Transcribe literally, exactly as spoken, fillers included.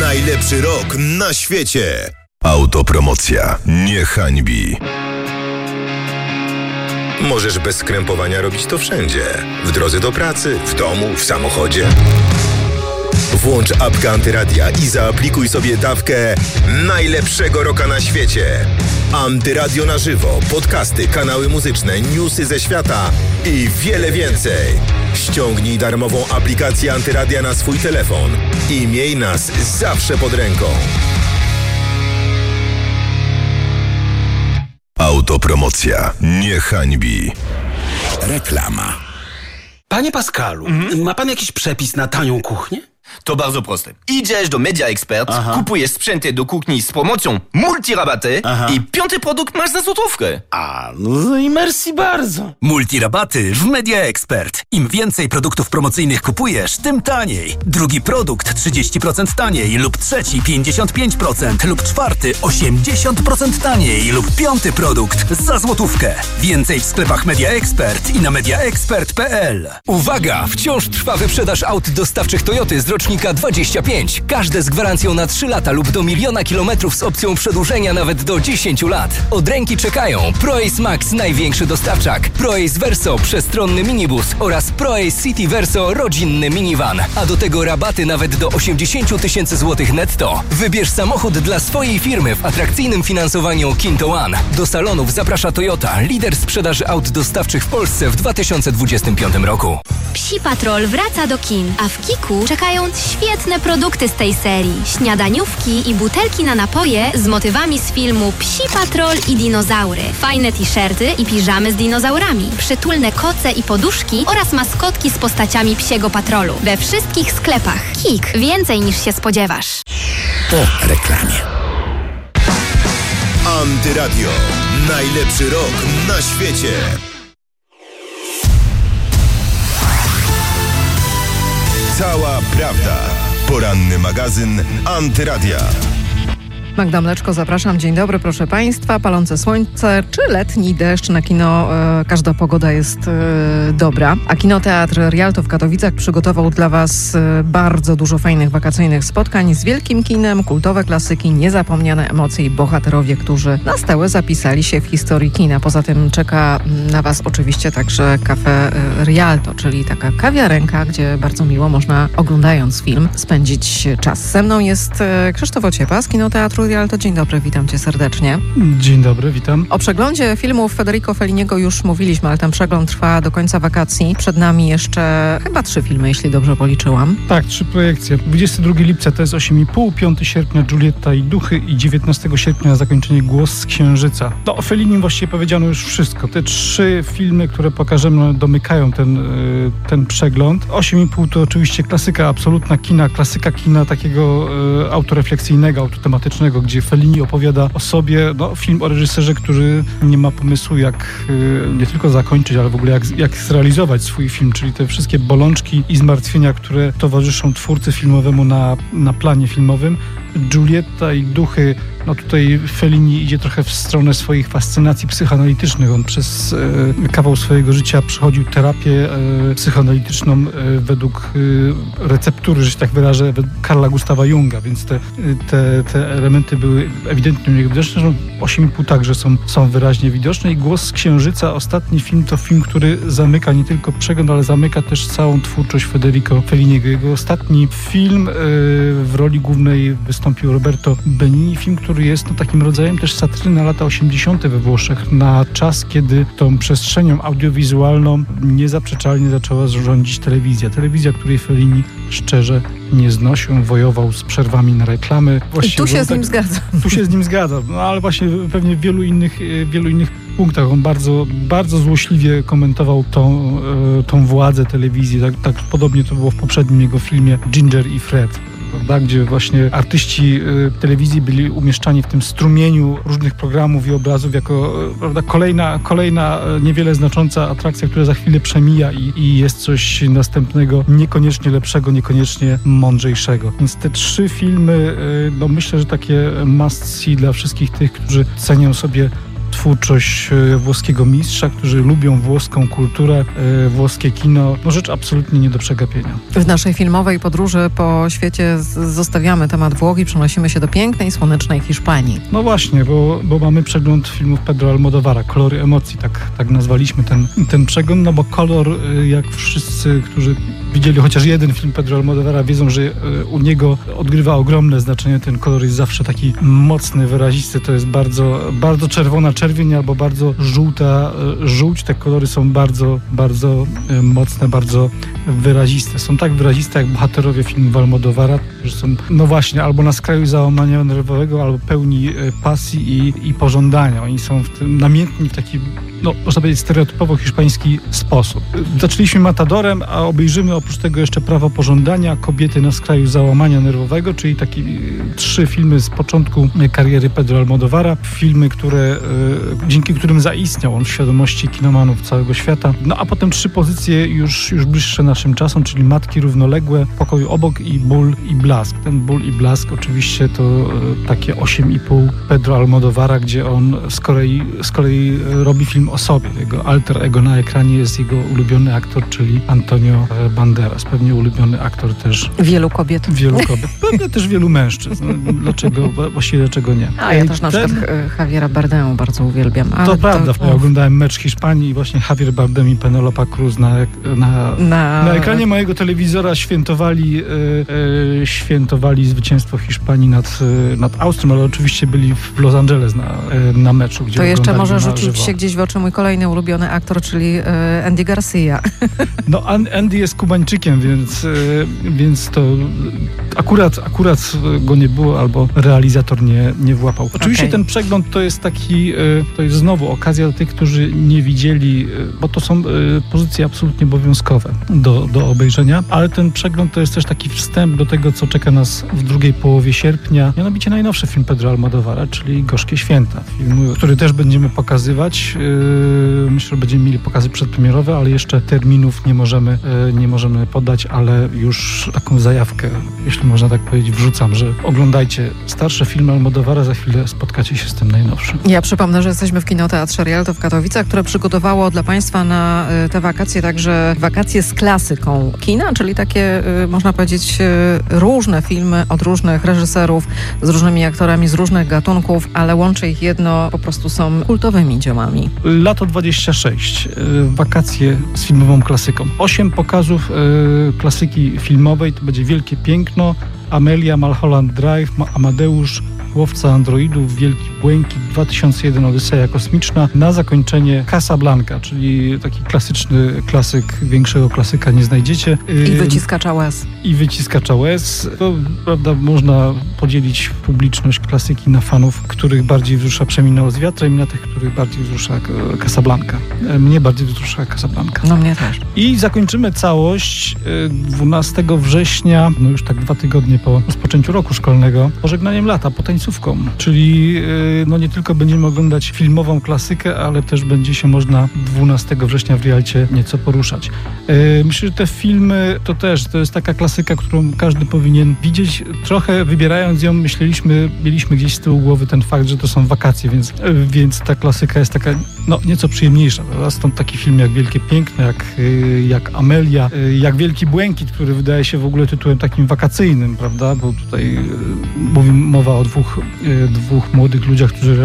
Najlepszy rok na świecie. Autopromocja nie hańbi. Możesz bez skrępowania robić to wszędzie. W drodze do pracy, w domu, w samochodzie. Włącz apkę Antyradia i zaaplikuj sobie dawkę najlepszego rocka na świecie. Antyradio na żywo, podcasty, kanały muzyczne, newsy ze świata i wiele więcej. Ściągnij darmową aplikację Antyradia na swój telefon i miej nas zawsze pod ręką. Autopromocja nie hańbi. Reklama. Panie Pascalu, mm? ma pan jakiś przepis na tanią kuchnię? To bardzo proste. Idziesz do Media Expert, Aha. kupujesz sprzęty do kuchni z promocją multirabaty Aha. i piąty produkt masz za złotówkę. A, no i merci bardzo. Multirabaty w Media Expert. Im więcej produktów promocyjnych kupujesz, tym taniej. Drugi produkt trzydzieści procent taniej lub trzeci pięćdziesiąt pięć procent lub czwarty osiemdziesiąt procent taniej lub piąty produkt za złotówkę. Więcej w sklepach Media Expert i na mediaexpert kropka p l. Uwaga! Wciąż trwa wyprzedaż aut dostawczych Toyoty z rocznika dwadzieścia pięć. Każde z gwarancją na trzy lata lub do miliona kilometrów z opcją przedłużenia nawet do dziesięciu lat. Od ręki czekają ProAce Max, największy dostawczak, ProAce Verso, przestronny minibus oraz ProAce City Verso, rodzinny minivan. A do tego rabaty nawet do osiemdziesiąt tysięcy złotych netto. Wybierz samochód dla swojej firmy w atrakcyjnym finansowaniu Kinto One. Do salonów zaprasza Toyota, lider sprzedaży aut dostawczych w Polsce w dwa tysiące dwudziestym piątym roku. Psi Patrol wraca do kin, a w Kiku czekają świetne produkty z tej serii. Śniadaniówki i butelki na napoje z motywami z filmu Psi Patrol i dinozaury. Fajne t-shirty i piżamy z dinozaurami. Przytulne koce i poduszki oraz maskotki z postaciami Psiego Patrolu. We wszystkich sklepach. Kik. Więcej niż się spodziewasz. Po reklamie. Antyradio. Najlepszy rok na świecie. Cała prawda. Poranny magazyn Antyradia. Magda Mleczko, zapraszam. Dzień dobry, proszę Państwa. Palące słońce czy letni deszcz na kino, e, każda pogoda jest e, dobra. A Kinoteatr Rialto w Katowicach przygotował dla Was e, bardzo dużo fajnych wakacyjnych spotkań z wielkim kinem, kultowe klasyki, niezapomniane emocje i bohaterowie, którzy na stałe zapisali się w historii kina. Poza tym czeka na Was oczywiście także Cafe Rialto, czyli taka kawiarenka, gdzie bardzo miło można, oglądając film, spędzić czas. Ze mną jest e, Krzysztof Ociepa z Kinoteatru Rialto. Dzień dobry, witam Cię serdecznie. Dzień dobry, witam. O przeglądzie filmów Federico Felliniego już mówiliśmy, ale ten przegląd trwa do końca wakacji. Przed nami jeszcze chyba trzy filmy, jeśli dobrze policzyłam. Tak, trzy projekcje. dwudziestego drugiego lipca to jest osiem i pół, piątego sierpnia Giulietta i Duchy i dziewiętnastego sierpnia na zakończenie Głos z Księżyca. No o Fellinim właściwie powiedziano już wszystko. Te trzy filmy, które pokażemy, domykają ten, ten przegląd. osiem i pół to oczywiście klasyka absolutna kina, klasyka kina takiego e, autorefleksyjnego, autotematycznego, gdzie Fellini opowiada o sobie, no, film o reżyserze, który nie ma pomysłu, jak y, nie tylko zakończyć, ale w ogóle jak, jak zrealizować swój film, czyli te wszystkie bolączki i zmartwienia, które towarzyszą twórcy filmowemu na, na planie filmowym. Giulietta i Duchy, no tutaj Fellini idzie trochę w stronę swoich fascynacji psychoanalitycznych. On przez e, kawał swojego życia przechodził terapię e, psychoanalityczną e, według e, receptury, że się tak wyrażę, Karla Gustawa Junga, więc te, te, te elementy były ewidentnie u niego widoczne. No, osiem i pół także są, są wyraźnie widoczne i Głos z Księżyca, ostatni film, to film, który zamyka nie tylko przegląd, ale zamyka też całą twórczość Federico Felliniego. Jego ostatni film e, w roli głównej wystąpił Roberto Benigni, film, który jest no, takim rodzajem też satyry na lata osiemdziesiąte we Włoszech, na czas, kiedy tą przestrzenią audiowizualną niezaprzeczalnie zaczęła rządzić telewizja. Telewizja, której Fellini szczerze nie znosił, wojował z przerwami na reklamy. Właściwie I tu się z nim tak, zgadza. Tu się z nim zgadza, no ale właśnie pewnie w wielu innych, wielu innych punktach on bardzo, bardzo złośliwie komentował tą, tą władzę telewizji. Tak, tak podobnie to było w poprzednim jego filmie Ginger i Fred. Prawda, gdzie właśnie artyści y, telewizji byli umieszczani w tym strumieniu różnych programów i obrazów jako y, prawda, kolejna, kolejna y, niewiele znacząca atrakcja, która za chwilę przemija i, i jest coś następnego, niekoniecznie lepszego, niekoniecznie mądrzejszego. Więc te trzy filmy, y, no myślę, że takie must see dla wszystkich tych, którzy cenią sobie twórczość włoskiego mistrza, którzy lubią włoską kulturę, włoskie kino. No rzecz absolutnie nie do przegapienia. W naszej filmowej podróży po świecie zostawiamy temat Włoch i przenosimy się do pięknej, słonecznej Hiszpanii. No właśnie, bo, bo mamy przegląd filmów Pedro Almodóvara, Kolory emocji, tak, tak nazwaliśmy ten, ten przegląd, no bo kolor, jak wszyscy, którzy widzieli chociaż jeden film Pedro Almodóvara, wiedzą, że u niego odgrywa ogromne znaczenie. Ten kolor jest zawsze taki mocny, wyrazisty. To jest bardzo, bardzo czerwona czerwień albo bardzo żółta żółć. Te kolory są bardzo, bardzo mocne, bardzo wyraziste. Są tak wyraziste jak bohaterowie filmów Almodóvara, że są, no właśnie, albo na skraju załamania nerwowego, albo pełni pasji i, i pożądania. Oni są w tym, namiętni w taki, no można powiedzieć, stereotypowo hiszpański sposób. Zaczęliśmy Matadorem, a obejrzymy oprócz tego jeszcze Prawo pożądania, Kobiety na skraju załamania nerwowego, czyli takie trzy filmy z początku kariery Pedro Almodóvara. Filmy, które, e, dzięki którym zaistniał on w świadomości kinomanów całego świata. No a potem trzy pozycje już, już bliższe naszym czasom, czyli Matki równoległe, Pokoju obok i Ból i blask. Ten Ból i blask oczywiście to e, takie osiem i pół Pedro Almodóvara, gdzie on z kolei, z kolei robi film o sobie. Jego alter ego na ekranie jest jego ulubiony aktor, czyli Antonio Banderas. Pewnie ulubiony aktor też wielu kobiet. Wielu kobiet. Pewnie też wielu mężczyzn. Dlaczego? Właściwie dlaczego nie? A ja też na Ten... przykład Javiera Bardemu bardzo uwielbiam. Ale to prawda. To... Ja oglądałem mecz Hiszpanii i właśnie Javier Bardem i Penelope Cruz na, na, na... na ekranie mojego telewizora świętowali, e, e, świętowali zwycięstwo Hiszpanii nad, nad Austrią, ale oczywiście byli w Los Angeles na, na meczu, gdzie to jeszcze może rzucić się gdzieś w oczy mój kolejny ulubiony aktor, czyli e, Andy Garcia. No Andy jest Kubańczykiem, więc, więc to akurat, akurat go nie było, albo realizator nie, nie włapał. Oczywiście okay. Ten przegląd to jest taki, to jest znowu okazja dla tych, którzy nie widzieli, bo to są pozycje absolutnie obowiązkowe do, do obejrzenia, ale ten przegląd to jest też taki wstęp do tego, co czeka nas w drugiej połowie sierpnia. Mianowicie najnowszy film Pedro Almodóvara, czyli Gorzkie Święta. Film, który też będziemy pokazywać. Myślę, że będziemy mieli pokazy przedpremierowe, ale jeszcze terminów nie możemy, nie możemy podać, ale już taką zajawkę, jeśli można tak powiedzieć, wrzucam, że oglądajcie starsze filmy Almodóvara, za chwilę spotkacie się z tym najnowszym. Ja przypomnę, że jesteśmy w Kinoteatrze Rialto w Katowicach, które przygotowało dla Państwa na te wakacje także wakacje z klasyką kina, czyli takie, można powiedzieć, różne filmy od różnych reżyserów, z różnymi aktorami, z różnych gatunków, ale łączy ich jedno, po prostu są kultowymi dziełami. Lato dwadzieścia sześć. Wakacje z filmową klasyką. Osiem pokazów y, klasyki filmowej. To będzie Wielkie Piękno, Amelia, Mulholland Drive, Amadeusz, Łowca androidów, Wielki Błękit, dwa tysiące jeden Odyseja kosmiczna. Na zakończenie Casablanca, czyli taki klasyczny klasyk, większego klasyka nie znajdziecie. I Wyciskacza łez. I Wyciskacza łez. To, prawda, można podzielić publiczność klasyki na fanów, których bardziej wzrusza Przeminęło z wiatrem i na tych, których bardziej wzrusza Casablanca. Mnie bardziej wzrusza Casablanca. No mnie też. I zakończymy całość dwunastego września, no już tak dwa tygodnie po rozpoczęciu roku szkolnego, pożegnaniem lata, po tańcówką. Czyli no nie tylko będziemy oglądać filmową klasykę, ale też będzie się można dwunastego września w Rialcie nieco poruszać. Myślę, że te filmy to też, to jest taka klasyka, którą każdy powinien widzieć. Trochę wybierając ją, myśleliśmy, mieliśmy gdzieś z tyłu głowy ten fakt, że to są wakacje, więc, więc ta klasyka jest taka no nieco przyjemniejsza. Prawda? Stąd taki film jak Wielkie Piękno, jak, jak Amelia, jak Wielki Błękit, który wydaje się w ogóle tytułem takim wakacyjnym, prawda? Bo tutaj mówi mowa o dwóch, dwóch młodych ludziach, którzy